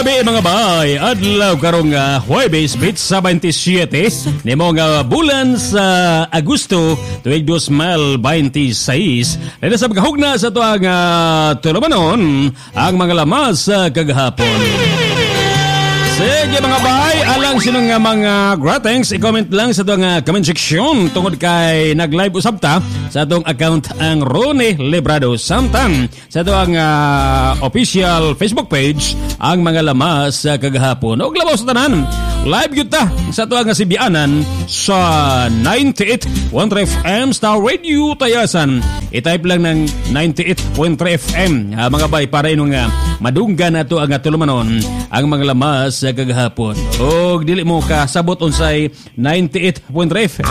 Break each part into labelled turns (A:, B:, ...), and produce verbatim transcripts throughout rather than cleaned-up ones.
A: gabi mga bay, adlaw karong uh, Huwebes, Pitsa twenty-seven, nimo nga bulan sa Agosto tuig two thousand twenty-six. Dahil sa pagkahugna sa tuang uh, tulumanon ang mga lamas sa uh, kagahapon. Sige mga bay, alang sinong nga mga greetings, i-comment lang sa itong uh, comment section tungod kay nag-live usab ta sa itong account ang Ronnie Librado. Samtang sa itong uh, official Facebook page ang mga lamas sa uh, kagahapon. O labaw sa tanan, live yun ta sa itong uh, sibianan sa ninety-eight point three F M Star Radio Tayasan. I-type lang ng ninety-eight point three F M uh, mga bay para inong uh, madunggan na ito ang uh, tulumanon ang mga lamas sa kagahapon. O dili mo ka sabot unsay ninety-eight point three F M.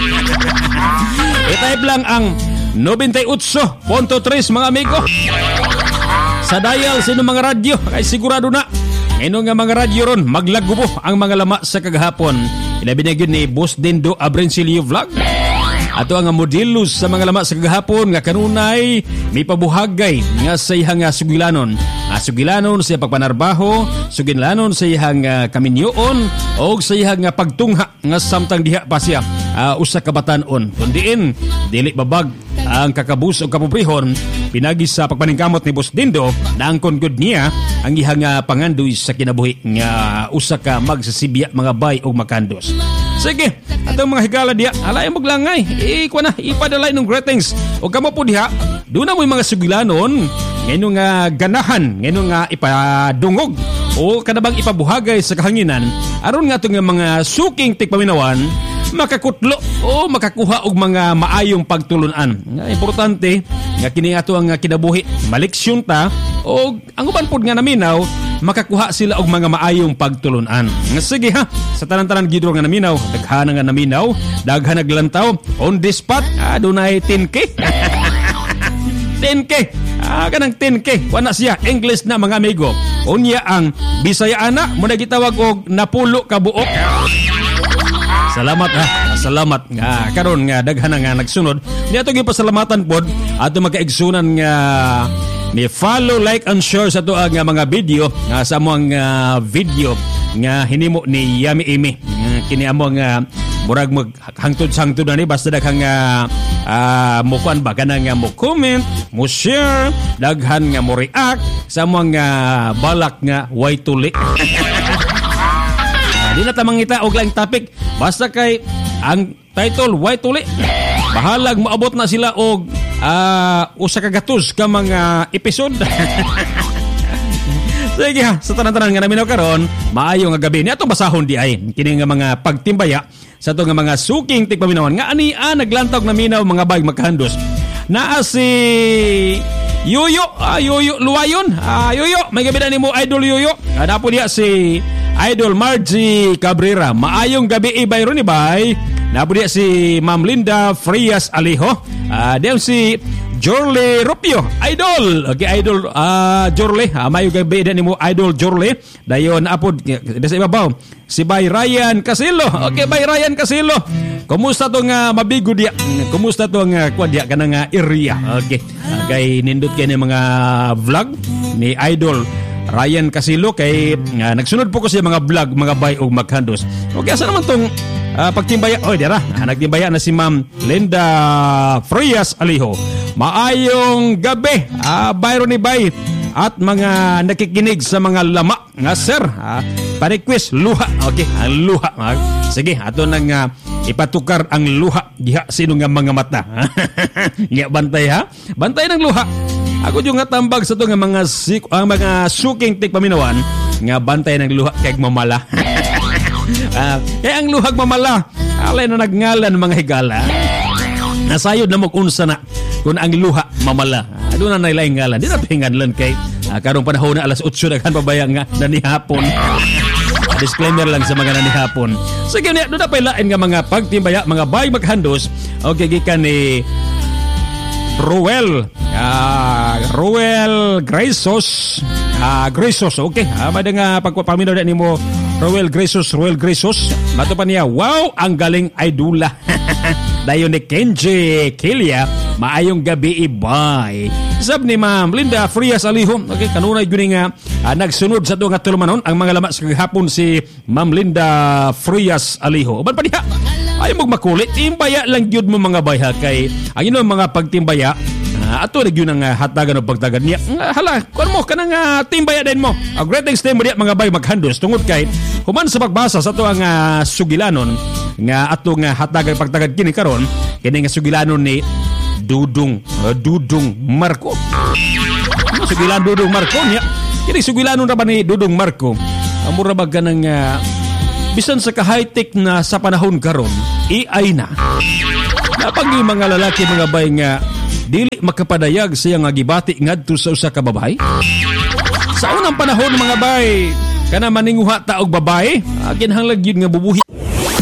A: I-type lang ang ninety-eight point three mga amigo. Sa dial sino mga radyo kay sigurado na ngayon nga mga radyo ron maglagubo ang mga lama sa kagahapon. Ilabi na yun ni Boss Dindo Abrencilio Vlog. Ato ang modelos sa mga lama sa kagahapon nga kanunay may pabuhagay nga sa ihang uh, sugilanon. Uh, sugilanon sa iyang pagpanarbaho, sugilanon sa iyang uh, kaminyoon, o sa iyang uh, pagtungha nga samtang diha pa siya uh, usa ka batan-on. Kundiin, dili babag ang kakabus o kapuprihon pinagi sa pagpaningkamot ni Boss Dindo na ang kongod niya ang ihang uh, pangandoy sa kinabuhi nga usa ka magsasibya mga bay o makandos. Sige, atong mga higala diya, alay mo glangay, ikwa na, ipadalay ng greetings. O kamo po diha, doon na mo yung mga sugilanon, ngayon nga ganahan, ngayon nga ipadungog, o kanabang ipabuhagay sa kahanginan, aron nga itong mga suking tikpaminawan, makakutlo o makakuha og mga maayong pagtulunan. Importante nga kini ato ang kinabuhi maliksyon ta o ang uban pod nga naminaw makakuha sila og mga maayong pagtulunan. Sige ha, sa tanan-tanan gidro nga naminaw, daghana nga naminaw, daghan naglantaw on the spot, adunay ten K. ten K. Ah, kanang ten K. Wala siya English na mga amigo. Unya ang Bisaya ana mo na gitawag og napulo ka buok. Salamat ha, salamat nga karon nga daghan nga nagsunod. Ni ato gipasalamatan pod ato magkaigsunan nga ni follow, like and share sa to nga mga video nga sa among uh, video nga hinimo ni Yami Imi. Uh, kini among uh, murag maghangtod-sangtod na ni basta daghang nga uh, mo kuan ba kana nga mo comment, mo share, daghan nga mo react sa among uh, balak nga way tuli. Di na tamang ita og laing topic basta kay ang title Why Tuli. Bahalag maabot na sila og uh, usa ka gatos ka mga episode. Sige ha, sa tanan-tanan nga naminaw karon, maayo nga gabi ni atong basahon di ay kini nga mga pagtimbaya sa to nga mga suking tigpaminawan nga ani ah, naglantog na minaw mga bag magkahandos. Naa si Yuyo, ah, Yuyo Luwayon. Ah, Yuyo, may gabi na nimo Idol Yuyo. Ah, napo diya si Idol Margie Cabrera. Maayong gabi ibay ron ni bay. Napo diya si Ma'am Linda Frias Aliho. Ah, diyan si Jorle Rupio, Idol. Okay, Idol uh, Jorle. Ah, maayong gabi din nimo Idol Jorle. Dayon apod sa ibabaw si Bay Ryan Casilo. Okay, Bay Ryan Casilo. Kumusta to nga mabigo dia? Kumusta to nga kwa dia kana nga area? Okay. Uh, kay nindot kay ni mga vlog ni Idol Ryan Casilo kay uh, nagsunod po ko sa mga vlog mga bay og maghandos. Okay, asa naman tong uh, pagtimbaya? Oh, dira. Uh, nagtimbaya na si Ma'am Linda Frias Aliho. Maayong gabi. Ah, uh, bayro ni bay at mga nakikinig sa mga lama nga sir. Uh, pa-request luha. Okay, ang luha. Uh, sige, ato nang uh, ipatukar ang luha diha sino nga mga mata. Nga bantay ha. Bantay ng luha. Ako yung nga tambag sa to nga mga sik, ang mga suking tikpaminawan nga bantay ng luha kay mamala. uh, kaya ang luhag mamala alay na nagngalan mga higala. Nasayod na mag-unsa na kung ang luha mamala. Uh, doon na nailaing ngalan. Di na pinganlan kay uh, karong panahon na alas otso daghan pabayang nga nanihapon. Disclaimer lang sa mga nanihapon. Sige niya, doon na pailain nga mga pagtimbaya, mga bay maghandos. Okay, gikan ni Ruel uh, Ruel Graysos uh, Graysos, okay uh, may nga pagpapaminaw na ni mo Ruel Graysos, Ruel Graysos mato pa niya, wow, ang galing idula. Dayon ni Kenji Kilia, maayong gabi ibay. Sab ni Ma'am Linda Frias Aliho, okay, kanunay guni nga Ah, nagsunod sa ito nga tulumanon ang mga lamas kagahapon si Ma'am Linda Frias Aliho. Uban pa diha, ay mong makulit, timbaya lang yun mo mga bay ha, kay ang yun mga pagtimbaya, uh, ato na yun ang uh, hatagan o pagtagan niya. Uh, hala, kuwan mo, kanang uh, timbaya din mo. Ang greatest time mo diya mga bay maghandos, tungod kay, human sa pagbasa sa ito ang uh, sugilanon, nga ato nga hatagan pagtagan kini karon, kini nga sugilanon ni Dudong, uh, Dudong Marco. Sugilan Dudong Marco niya. Kini sugilanon ra ba ni Dudong Marco? Amo ra ba kanang uh, bisan sa ka-high-tech na sa panahon karon, A I na. Napang mga lalaki mga bay nga dili makapadayag siya nga gibati ngadto sa usa ka babae. Sa unang panahon mga bay, kana maninguha ta og babae, akin hanglag yun nga bubuhi.